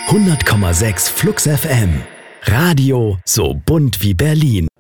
100,6 Flux FM. Radio so bunt wie Berlin.